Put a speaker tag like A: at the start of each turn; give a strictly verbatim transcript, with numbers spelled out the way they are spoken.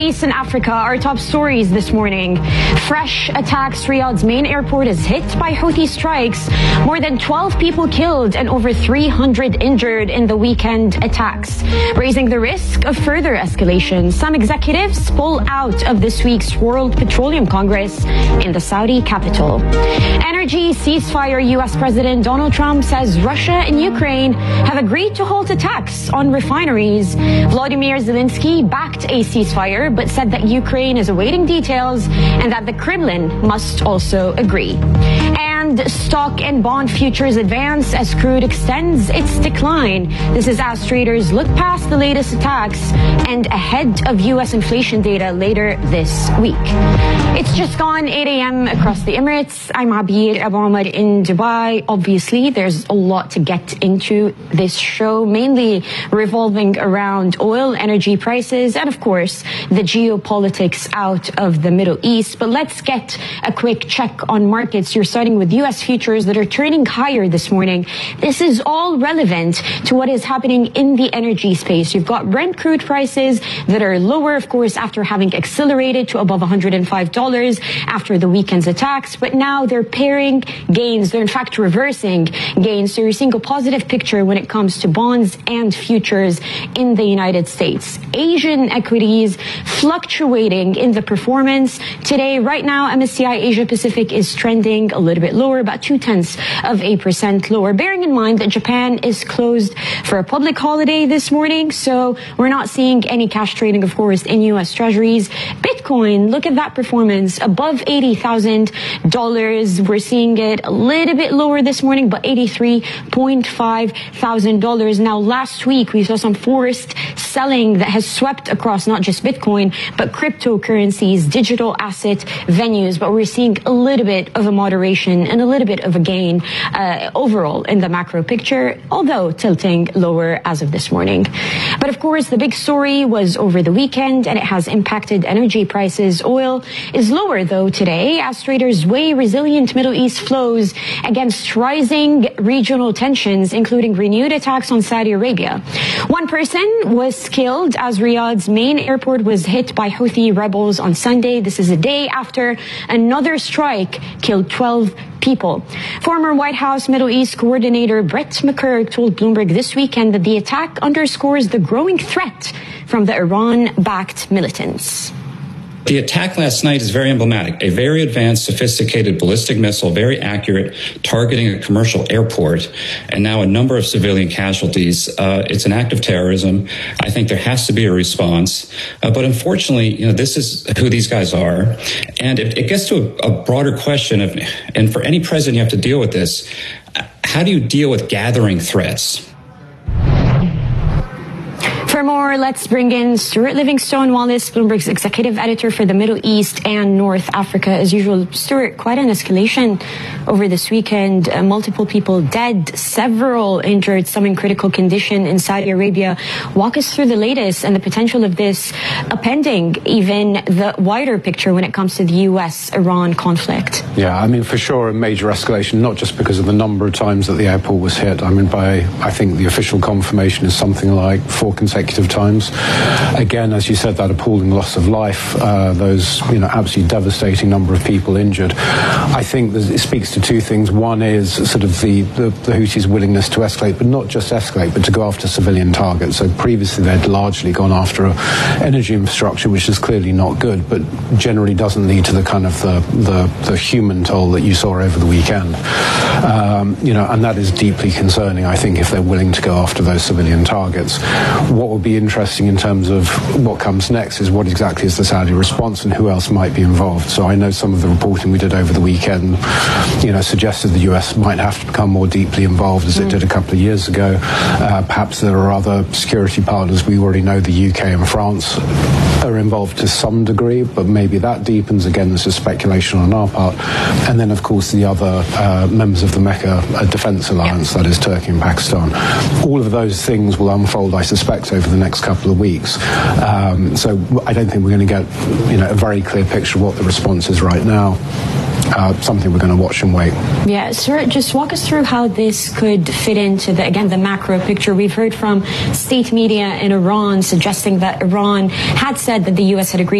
A: East and Africa, our top stories this morning. Fresh attacks. Riyadh's main airport is hit by Houthi strikes. More than twelve people killed and over three hundred injured in the weekend attacks, raising the risk of further escalation. Some executives pull out of this week's World Petroleum Congress in the Saudi capital. Energy ceasefire. U S President Donald Trump says Russia and Ukraine have agreed to halt attacks on refineries. Volodymyr Zelensky backed a ceasefire, but said that Ukraine is awaiting details and that the Kremlin must also agree. And stock and bond futures advance as crude extends its decline. This is as traders look past the latest attacks and ahead of U S inflation data later this week. It's just gone eight a.m. across the Emirates. I'm Abir Abu Omar in Dubai. Obviously, there's a lot to get into this show, mainly revolving around oil, energy prices, and of course, the geopolitics out of the Middle East. But let's get a quick check on markets. You're starting with U S futures that are turning higher this morning. This is all relevant to what is happening in the energy space. You've got Brent crude prices that are lower, of course, after having accelerated to above one hundred five dollars after the weekend's attacks. But now they're pairing gains. They're in fact reversing gains. So you're seeing a positive picture when it comes to bonds and futures in the United States. Asian equities fluctuating in the performance today. Right now, M S C I Asia Pacific is trending a little bit lower, about two tenths of a percent lower, bearing in mind that Japan is closed for a public holiday this morning. So we're not seeing any cash trading, of course, in U S Treasuries. Bitcoin, look at that performance, above eighty thousand dollars. We're seeing it a little bit lower this morning, but eighty-three point five thousand dollars. Now, last week, we saw some forced selling that has swept across not just Bitcoin, but cryptocurrencies, digital asset venues. But we're seeing a little bit of a moderation and a little bit of a gain uh, overall in the macro picture, although tilting lower as of this morning. But of course, the big story was over the weekend, and it has impacted energy prices. Oil is lower, though, today as traders weigh resilient Middle East flows against rising regional tensions, including renewed attacks on Saudi Arabia. One person was killed as Riyadh's main airport was hit by Houthi rebels on Sunday. This is a day after another strike killed twelve people. Former White House Middle East coordinator Brett McCurk told Bloomberg this weekend that the attack underscores the growing threat from the Iran-backed militants.
B: The attack last night is very emblematic. A very advanced, sophisticated ballistic missile, very accurate, targeting a commercial airport, and now a number of civilian casualties. Uh, it's an act of terrorism. I think there has to be a response. Uh, but unfortunately, you know, this is who these guys are. And it, it gets to a, a broader question of, and for any president, you have to deal with this. How do you deal with gathering threats?
A: For more, let's bring in Stuart Livingstone Wallace, Bloomberg's executive editor for the Middle East and North Africa. As usual, Stuart, quite an escalation over this weekend. Uh, multiple people dead, several injured, some in critical condition in Saudi Arabia. Walk us through the latest and the potential of this appending even the wider picture when it comes to the U S Iran conflict.
C: Yeah, I mean, for sure, a major escalation, not just because of the number of times that the airport was hit. I mean, by, I think the official confirmation is something like four consecutive times. Again, as you said, that appalling loss of life, uh, those, you know, absolutely devastating number of people injured. I think that it speaks to two things. One is sort of the, the, the Houthis' willingness to escalate, but not just escalate, but to go after civilian targets. So previously they'd largely gone after energy infrastructure, which is clearly not good, but generally doesn't lead to the kind of the, the, the human toll that you saw over the weekend. Um, you know, and that is deeply concerning, I think, if they're willing to go after those civilian targets. What will be interesting in terms of what comes next is what exactly is the Saudi response and who else might be involved. So I know some of the reporting we did over the weekend, you know, suggested the U S might have to become more deeply involved as mm. it did a couple of years ago. Uh, perhaps there are other security partners. We already know the U K and France are involved to some degree, but maybe that deepens. Again, this is speculation on our part. And then, of course, the other uh, members of the Mecca uh, Defence Alliance, yeah. that is Turkey and Pakistan. All of those things will unfold, I suspect, over the next couple of weeks. Um, so I don't think we're going to get, you know, a very clear picture of what the response is right now. uh, something we're going to watch and wait.
A: Yeah, sir, just walk us through how this could fit into, the, again, the macro picture. We've heard from state media in Iran suggesting that Iran had said that the U S had agreed